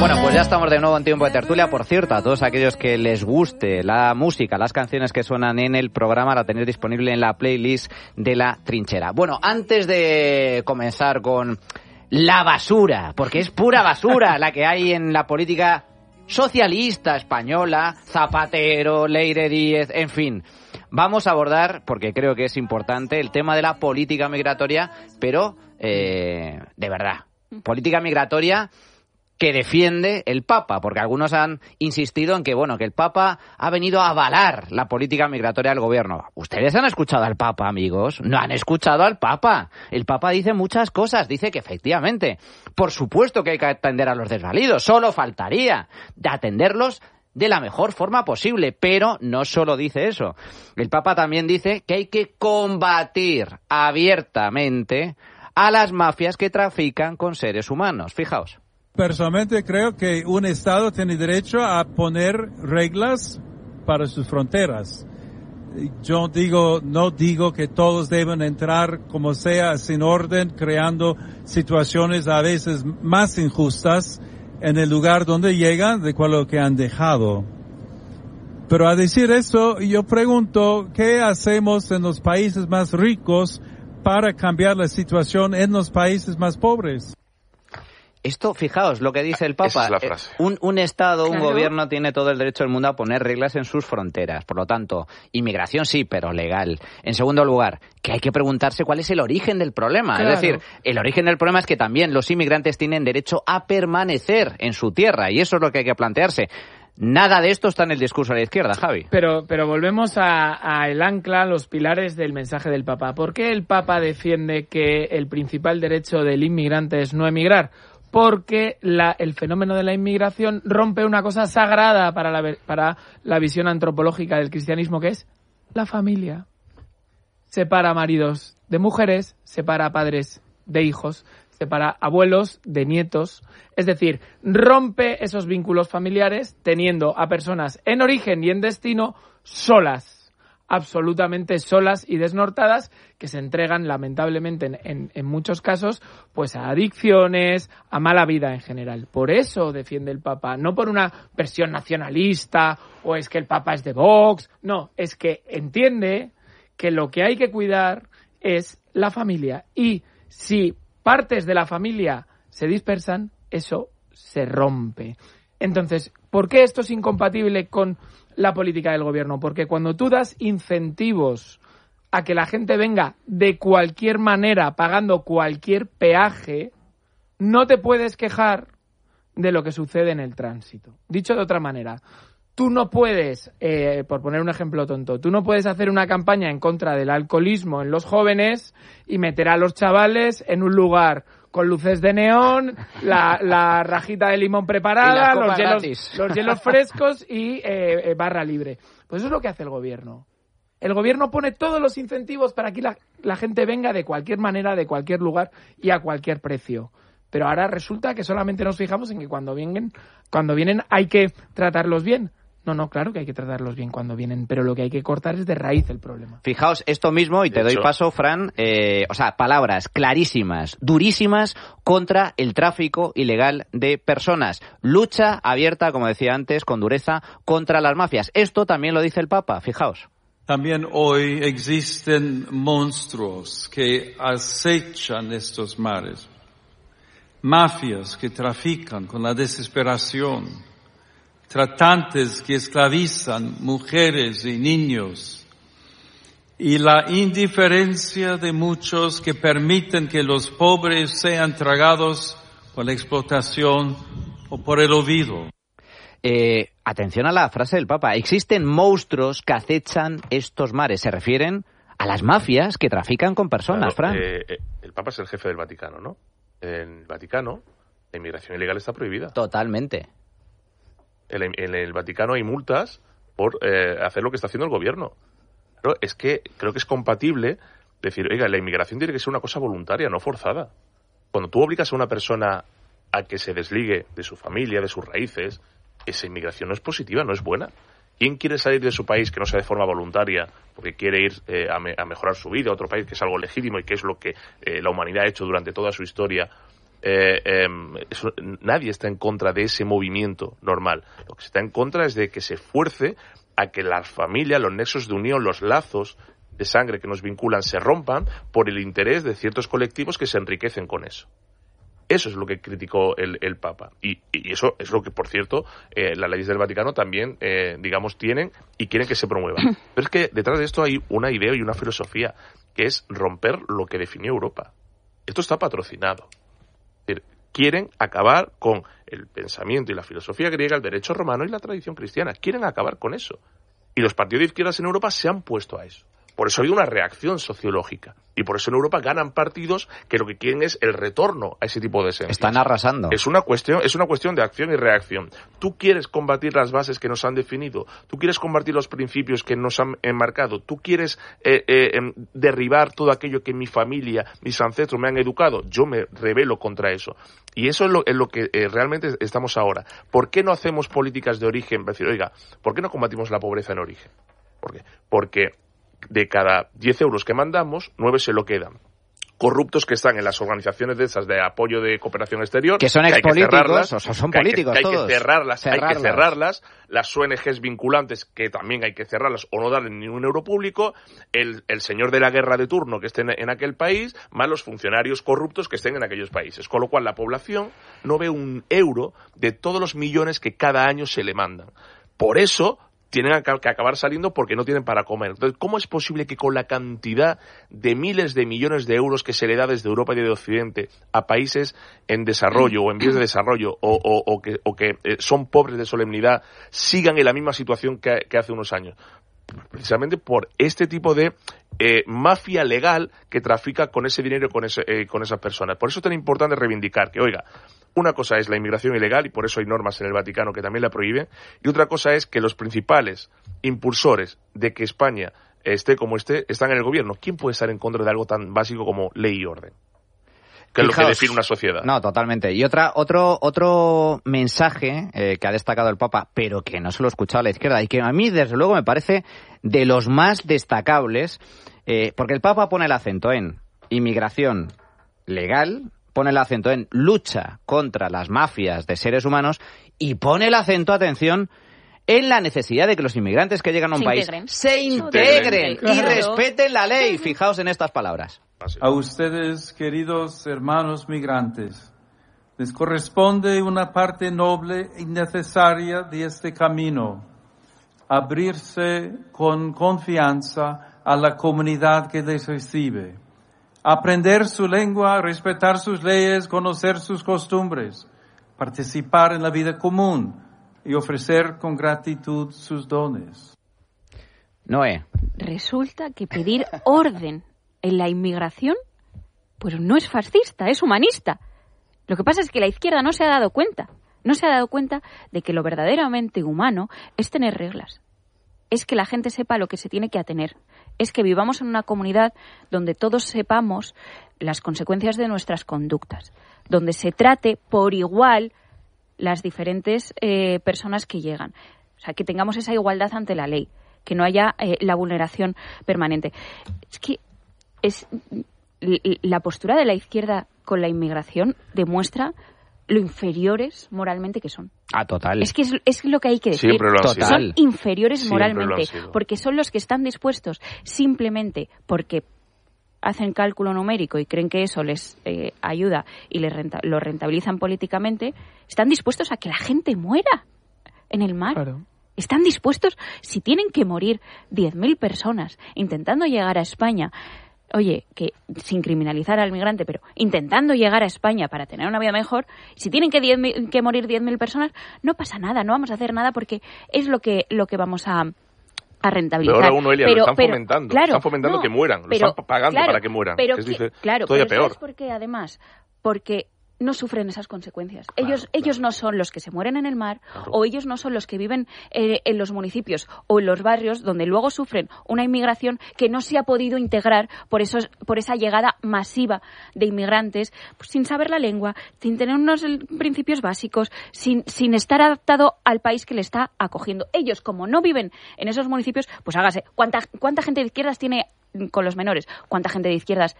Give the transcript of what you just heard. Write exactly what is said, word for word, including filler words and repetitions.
Bueno, pues ya estamos de nuevo en Tiempo de Tertulia. Por cierto, a todos aquellos que les guste la música, las canciones que suenan en el programa, la tenéis disponible en la playlist de La Trinchera. Bueno, antes de comenzar con la basura, porque es pura basura la que hay en la política socialista española, Zapatero, Leire Díez, en fin. Vamos a abordar, porque creo que es importante, el tema de la política migratoria, pero eh, de verdad, política migratoria que defiende el Papa, porque algunos han insistido en que, bueno, que el Papa ha venido a avalar la política migratoria del gobierno. ¿Ustedes han escuchado al Papa, amigos? No han escuchado al Papa. El Papa dice muchas cosas, dice que efectivamente, por supuesto que hay que atender a los desvalidos, solo faltaría de atenderlos de la mejor forma posible, pero no solo dice eso. El Papa también dice que hay que combatir abiertamente a las mafias que trafican con seres humanos. Fijaos. Personalmente creo que un Estado tiene derecho a poner reglas para sus fronteras. Yo digo, no digo que todos deben entrar como sea, sin orden, creando situaciones a veces más injustas en el lugar donde llegan de cuál lo que han dejado. Pero a decir eso, yo pregunto, ¿qué hacemos en los países más ricos para cambiar la situación en los países más pobres? Esto, fijaos, lo que dice el Papa, Esa es la frase. un, un Estado, un Claro. gobierno tiene todo el derecho del mundo a poner reglas en sus fronteras. Por lo tanto, inmigración sí, pero legal. En segundo lugar, que hay que preguntarse cuál es el origen del problema. Claro. Es decir, el origen del problema es que también los inmigrantes tienen derecho a permanecer en su tierra, y eso es lo que hay que plantearse. Nada de esto está en el discurso de la izquierda, Javi. Pero, pero volvemos a, a el ancla, los pilares del mensaje del Papa. ¿Por qué el Papa defiende que el principal derecho del inmigrante es no emigrar? Porque la, el fenómeno de la inmigración rompe una cosa sagrada para la, para la visión antropológica del cristianismo, que es la familia. Separa maridos de mujeres, separa padres de hijos, separa abuelos de nietos. Es decir, rompe esos vínculos familiares teniendo a personas en origen y en destino solas, absolutamente solas y desnortadas, que se entregan lamentablemente en, en, en muchos casos pues a adicciones, a mala vida en general. Por eso defiende el Papa, no por una versión nacionalista o es que el Papa es de Vox, no, es que entiende que lo que hay que cuidar es la familia, y si partes de la familia se dispersan, eso se rompe. Entonces, ¿por qué esto es incompatible con la política del gobierno? Porque cuando tú das incentivos a que la gente venga de cualquier manera, pagando cualquier peaje, no te puedes quejar de lo que sucede en el tránsito. Dicho de otra manera, tú no puedes, eh, por poner un ejemplo tonto, tú no puedes hacer una campaña en contra del alcoholismo en los jóvenes y meter a los chavales en un lugar con luces de neón, la, la rajita de limón preparada, los hielos, los hielos frescos y eh, eh, barra libre. Pues eso es lo que hace el gobierno. El gobierno pone todos los incentivos para que la, la gente venga de cualquier manera, de cualquier lugar y a cualquier precio. Pero ahora resulta que solamente nos fijamos en que cuando vienen, cuando vienen hay que tratarlos bien. No, no, claro que hay que tratarlos bien cuando vienen, pero lo que hay que cortar es de raíz el problema. Fijaos, esto mismo, y te doy paso, Fran, eh, o sea, palabras clarísimas, durísimas, contra el tráfico ilegal de personas. Lucha abierta, como decía antes, con dureza, contra las mafias. Esto también lo dice el Papa, fijaos. También hoy existen monstruos que acechan estos mares. Mafias que trafican con la desesperación. Tratantes que esclavizan mujeres y niños, y la indiferencia de muchos que permiten que los pobres sean tragados por la explotación o por el olvido. Eh, atención a la frase del Papa. Existen monstruos que acechan estos mares. Se refieren a las mafias que trafican con personas, claro, Fran. Eh, el Papa es el jefe del Vaticano, ¿no? En el Vaticano la inmigración ilegal está prohibida. Totalmente. En el, en el Vaticano hay multas por eh, hacer lo que está haciendo el gobierno. Pero es que creo que es compatible decir, oiga, la inmigración tiene que ser una cosa voluntaria, no forzada. Cuando tú obligas a una persona a que se desligue de su familia, de sus raíces, esa inmigración no es positiva, no es buena. ¿Quién quiere salir de su país que no sea de forma voluntaria porque quiere ir eh, a, me, a mejorar su vida a otro país, que es algo legítimo y que es lo que eh, la humanidad ha hecho durante toda su historia, Eh, eh, eso, nadie está en contra de ese movimiento normal. Lo que se está en contra es de que se fuerce a que las familias, los nexos de unión, los lazos de sangre que nos vinculan se rompan por el interés de ciertos colectivos que se enriquecen con eso. Eso es lo que criticó el, el Papa. Y, y eso es lo que, por cierto, eh, las leyes del Vaticano también, eh, digamos, tienen y quieren que se promueva. Pero es que detrás de esto hay una idea y una filosofía, que es romper lo que definió Europa. Esto está patrocinado. Es decir, quieren acabar con el pensamiento y la filosofía griega, el derecho romano y la tradición cristiana. Quieren acabar con eso. Y los partidos de izquierdas en Europa se han puesto a eso. Por eso ha habido una reacción sociológica. Y por eso en Europa ganan partidos que lo que quieren es el retorno a ese tipo de esencias. Están arrasando. Es una cuestión, es una cuestión de acción y reacción. Tú quieres combatir las bases que nos han definido. Tú quieres combatir los principios que nos han enmarcado. Tú quieres eh, eh, derribar todo aquello que mi familia, mis ancestros me han educado. Yo me rebelo contra eso. Y eso es lo, es lo que eh, realmente estamos ahora. ¿Por qué no hacemos políticas de origen? Decir, oiga, ¿por qué no combatimos la pobreza en origen? ¿Por qué? Porque de cada diez euros que mandamos, nueve se lo quedan corruptos que están en las organizaciones de esas de apoyo de cooperación exterior, que son expolíticos, o sea, son políticos que hay que, todos. Hay que cerrarlas, cerrarlas, hay que cerrarlas, las O N Ges vinculantes, que también hay que cerrarlas o no darle ni un euro público, el, el señor de la guerra de turno que esté en, en aquel país, más los funcionarios corruptos que estén en aquellos países. Con lo cual la población no ve un euro de todos los millones que cada año se le mandan. Por eso tienen que acabar saliendo porque no tienen para comer. Entonces, ¿cómo es posible que con la cantidad de miles de millones de euros que se le da desde Europa y de Occidente a países en desarrollo o en vías de desarrollo o, o, o que, o que eh, son pobres de solemnidad sigan en la misma situación que, que hace unos años? Precisamente por este tipo de eh, mafia legal que trafica con ese dinero y con, ese, eh, con esas personas. Por eso es tan importante reivindicar que, oiga, una cosa es la inmigración ilegal, y por eso hay normas en el Vaticano que también la prohíben, y otra cosa es que los principales impulsores de que España esté como esté están en el gobierno. ¿Quién puede estar en contra de algo tan básico como ley y orden? Que es lo que define una sociedad. No, totalmente. Y otra, otro, otro mensaje eh, que ha destacado el Papa, pero que no se lo ha escuchado a la izquierda, y que a mí, desde luego, me parece de los más destacables, eh, porque el Papa pone el acento en inmigración legal, pone el acento en lucha contra las mafias de seres humanos y pone el acento, atención, en la necesidad de que los inmigrantes que llegan a un se país integren. se integren Claro. y respeten la ley. Fijaos en estas palabras. A ustedes, queridos hermanos migrantes, les corresponde una parte noble y necesaria de este camino: abrirse con confianza a la comunidad que les recibe, aprender su lengua, respetar sus leyes, conocer sus costumbres, participar en la vida común y ofrecer con gratitud sus dones. Noé. Resulta que pedir orden en la inmigración, pues no es fascista, es humanista. Lo que pasa es que la izquierda no se ha dado cuenta, no se ha dado cuenta de que lo verdaderamente humano es tener reglas. Es que la gente sepa lo que se tiene que atener. Es que vivamos en una comunidad donde todos sepamos las consecuencias de nuestras conductas, donde se trate por igual las diferentes eh, personas que llegan. O sea, que tengamos esa igualdad ante la ley, que no haya eh, la vulneración permanente. Es que es la postura de la izquierda con la inmigración demuestra lo inferiores moralmente que son. Ah, total. Es que es, es lo que hay que decir. Siempre lo han Total. sido. Son inferiores Siempre lo han moralmente, sido. porque son los que están dispuestos simplemente porque hacen cálculo numérico y creen que eso les eh, ayuda y les renta, lo rentabilizan políticamente, están dispuestos a que la gente muera en el mar. Claro. Están dispuestos, si tienen que morir diez mil personas intentando llegar a España, oye, que sin criminalizar al migrante, pero intentando llegar a España para tener una vida mejor, si tienen que, diez mil, que morir diez mil personas, no pasa nada, no vamos a hacer nada porque es lo que, lo que vamos a, a rentabilizar. Pero ahora uno, Elia, pero, lo están pero, fomentando. Claro, están fomentando no, que mueran. pero, lo están pagando claro, para que mueran. Pero, es que, dice, claro, todavía pero peor. ¿sabes por qué, además? Porque no sufren esas consecuencias. Claro, ellos claro. ellos no son los que se mueren en el mar, Claro. o ellos no son los que viven eh, en los municipios o en los barrios donde luego sufren una inmigración que no se ha podido integrar por esos, por esa llegada masiva de inmigrantes, pues, sin saber la lengua, sin tener unos principios básicos, sin, sin estar adaptado al país que le está acogiendo. Ellos, como no viven en esos municipios, pues hágase. ¿Cuánta, cuánta gente de izquierdas tiene con los menores? ¿Cuánta gente de izquierdas